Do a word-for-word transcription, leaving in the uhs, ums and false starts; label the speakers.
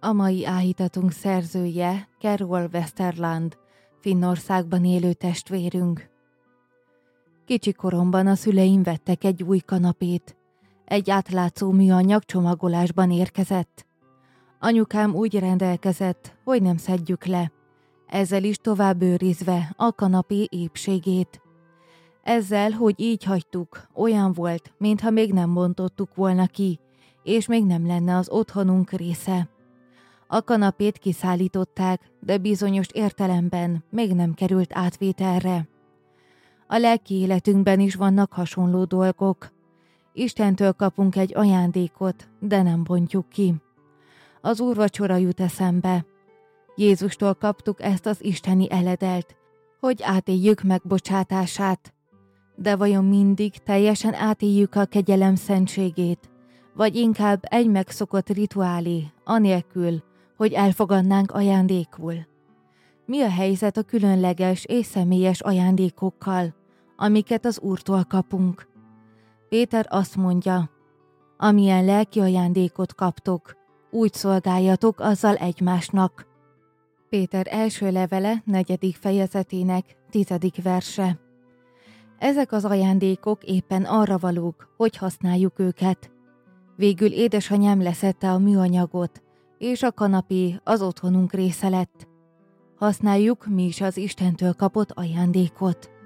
Speaker 1: A mai áhítatunk szerzője Carol Westerland, Finnországban élő testvérünk. Kicsi koromban a szüleim vettek egy új kanapét. Egy átlátszó műanyag csomagolásban érkezett. Anyukám úgy rendelkezett, hogy nem szedjük le, ezzel is tovább őrizve a kanapé épségét. Ezzel, hogy így hagytuk, olyan volt, mintha még nem bontottuk volna ki, és még nem lenne az otthonunk része. A kanapét kiszállították, de bizonyos értelemben még nem került átvételre. A lelki életünkben is vannak hasonló dolgok. Istentől kapunk egy ajándékot, de nem bontjuk ki. Az úrvacsora jut eszembe. Jézustól kaptuk ezt az isteni eledelt, hogy átéljük megbocsátását. De vajon mindig teljesen átéljük a kegyelem szentségét, vagy inkább egy megszokott rituálé, anélkül, hogy elfogadnánk ajándékul? Mi a helyzet a különleges és személyes ajándékokkal, amiket az Úrtól kapunk? Péter azt mondja, amilyen lelki ajándékot kaptok, úgy szolgáljatok azzal egymásnak. Péter első levele, negyedik fejezetének tizedik verse. Ezek az ajándékok éppen arra valók, hogy használjuk őket. Végül édesanyám leszedte a műanyagot, és a kanapé az otthonunk része lett. Használjuk mi is az Istentől kapott ajándékot.